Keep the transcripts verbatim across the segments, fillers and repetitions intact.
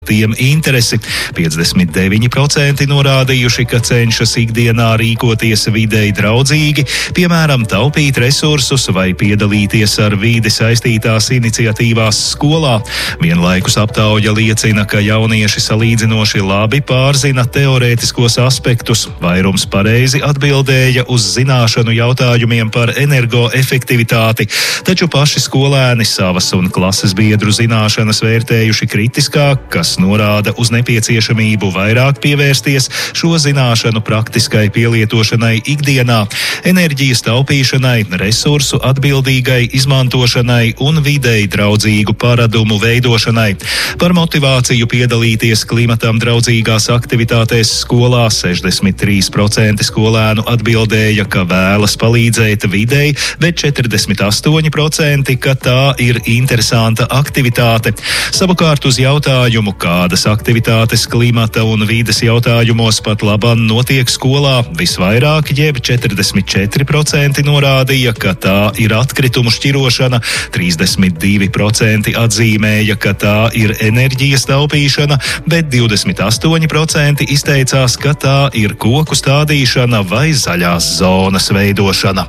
Tiem interesi. piecdesmit deviņi procenti norādījuši, ka cenšas ikdienā rīkoties videi draudzīgi, piemēram, taupīt resursus vai piedalīties ar vidi saistītās iniciatīvās skolā. Vienlaikus aptauja liecina, ka jaunieši salīdzinoši labi pārzina teorētiskos aspektus. Vairums pareizi atbildēja uz zināšanu jautājumiem par energoefektivitāti, taču paši skolēni savas un klases biedru zināšanas vērtējuši kritiskāk, kas norāda uz nepieciešamību vairāk pievērsties šo zināšanu praktiskai pielietošanai ikdienā, enerģijas taupīšanai, resursu atbildīgai izmantošanai un videi draudzīgu paradumu veidošanai. Par motivāciju piedalīties klimatam draudzīgās aktivitātēs skolā sešdesmit trīs procenti skolēnu atbildēja, ka vēlas palīdzēt videi, bet četrdesmit astoņi procenti, ka tā ir interesanta aktivitāte. Savukārt uz jautājumu, kādas aktivitātes klimata un vīdes jautājumos pat labam notiek skolā, visvairāk jeb četrdesmit četri procenti norādīja, ka tā ir atkritumu šķirošana, trīsdesmit divi procenti atzīmēja, ka tā ir enerģijas taupīšana, bet divdesmit astoņi procenti izteicās, ka tā ir koku stādīšana vai zaļās zonas veidošana.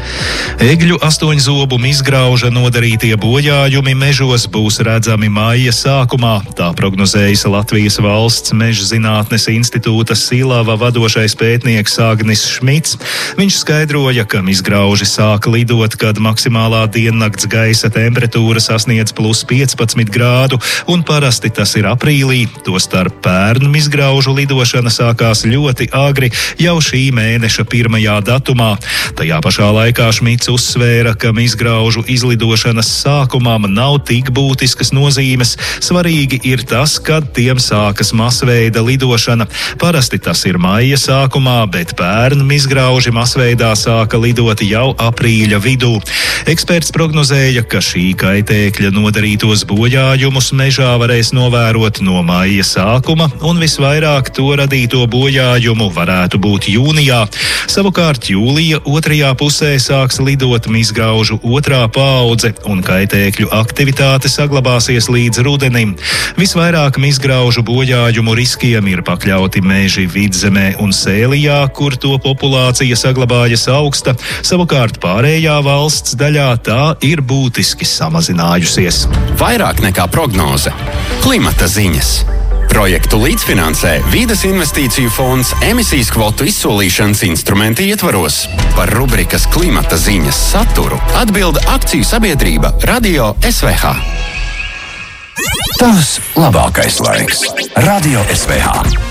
Egļu astoņzobu mizgrauža nodarītie bojājumi mežos būs redzami maija sākumā, tā prognozējis Latvijas Valsts meža zinātnes institūta Silava vadošais pētnieks Agnis Šmits. Viņš skaidroja, ka mizgrauži sāk lidot, kad maksimālā diennakts gaisa temperatūra sasniedz plus piecpadsmit grādu, un parasti tas ir aprīlī, tostarp pērn mizgraužu lidošana sākās ļoti agri, jau šī mēneša pirmajā datumā. Tajā pašā laikā Šmits uzsvēra, ka mizgraužu izlidošanas sākumam nav tik būtiskas nozīmes. Svarīgi ir tas, kad tiem sākas masveida lidošana. Parasti tas ir maija sākumā, bet pērn mizgrauži masveidā sāka lidot jau aprīļa vidū. Eksperts prognozēja, ka šī kaitēkļa nodarītos bojājumus mežā varēs novērot no maija sākuma, un visvairāk to radīto bojājumu varētu būt jūnijā. Savukārt jūlija otrajā pusē sāks lidot mizgraužu otrā paudze, un kaitēkļu aktivitāte saglabāsies līdz rudenim. Visvairāk mizgraužu bojājumu riskiem ir pakļauti meži Vidzemē un Sēlijā, kur to populācija saglabājas augsta, savukārt pārējā valsts daļā tā ir būtiski samazinājusies. Vairāk nekā prognoze. Klimata ziņas. Projektu līdzfinansē Vides investīciju fonds emisijas kvotu izsolīšanas instrumenti ietvaros. Par rubrikas Klimata ziņas saturu atbilda akciju sabiedrība Radio S V H. Tas labākais laiks. Radio S V H.